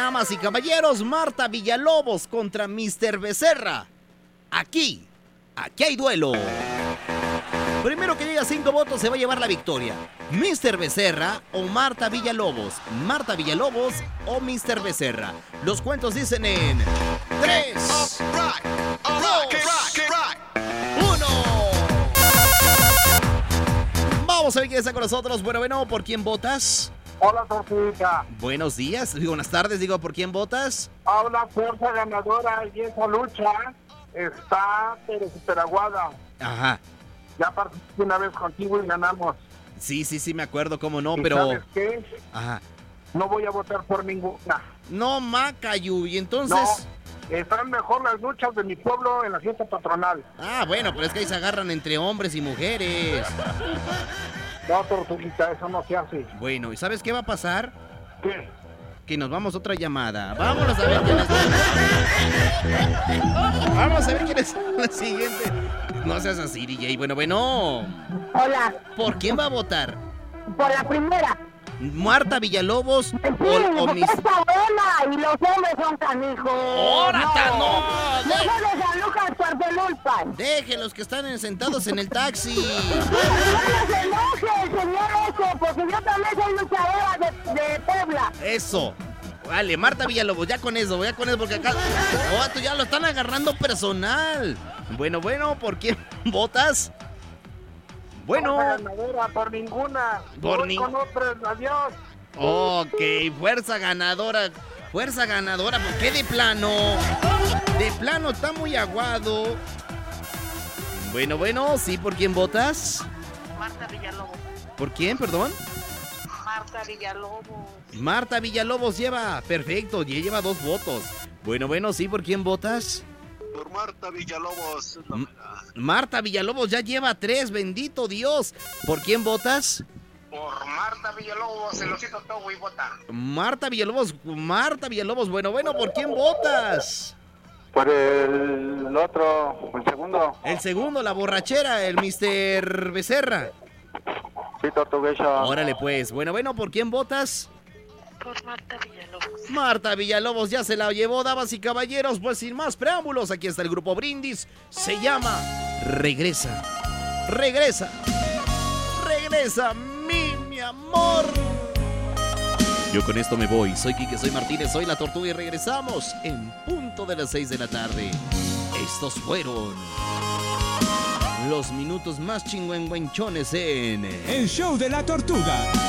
Damas y caballeros, Marta Villalobos contra Mr. Becerra. Aquí hay duelo. Primero que llegue a 5 votos se va a llevar la victoria. Mr. Becerra o Marta Villalobos. Marta Villalobos o Mr. Becerra. Los cuentos dicen en 3, 2, 1. Vamos a ver quién está con nosotros. Bueno, ¿por quién votas? Hola, Tortuga. Buenos días, buenas tardes, ¿por quién votas? Habla Fuerza Ganadora y esa lucha está pero super aguada. Ajá. Ya participé una vez contigo y ganamos. Sí, me acuerdo, cómo no, ¿Y pero... sabes qué? Ajá. No voy a votar por ninguna. No, Macayu, y entonces... No, están mejor las luchas de mi pueblo en la fiesta patronal. Ah, bueno, pero es que ahí se agarran entre hombres y mujeres. No, Tortuguita, eso no se hace. Bueno, ¿y sabes qué va a pasar? ¿Qué? Que nos vamos a otra llamada. Vámonos a ver quién es. Vamos a ver quién es la siguiente. No seas así, DJ. Bueno. Hola, ¿Por quién va a votar? por la primera. ¿Marta Villalobos Sí, o porque mis... está buena y los hombres son canijos. ¡Órata, no! ¡No de San Lucas, Cuartelulpan! Déjenlos que están sentados en el taxi. ¡No se enoje, señor ese! Porque yo también soy luchadora de Puebla. Eso. Vale, Marta Villalobos, ya con eso, porque acá... Oh, tú ya lo están agarrando personal. Bueno, ¿por quién votas? Bueno. Fuerza Ganadora, por ninguna. Por Voy con otras, adiós. Ok, fuerza ganadora. Fuerza ganadora, ¿por qué de plano? De plano está muy aguado. Bueno, sí, ¿por quién votas? Marta Villalobos. ¿Por quién, perdón? Marta Villalobos. Marta Villalobos lleva, perfecto, ya lleva 2 votos. Bueno, sí, ¿por quién votas? Por Marta Villalobos. Marta Villalobos ya lleva 3, bendito Dios. ¿Por quién votas? Por Marta Villalobos, el osito Togo y vota. Marta Villalobos, bueno, ¿por quién votas? Por el otro, el segundo. El segundo, la borrachera, el Mr. Becerra. Sí, Tortuguesa. Órale pues, bueno, ¿por quién votas? Por Marta Villalobos. Marta Villalobos ya se la llevó, damas y caballeros. Pues sin más preámbulos, aquí está el grupo Brindis. Se llama Regresa, mi amor. Yo con esto me voy. Soy Quique, soy Martínez, soy La Tortuga y regresamos en punto de las 6 de la tarde. Estos fueron los minutos más chingüengüenchones en El show de La Tortuga.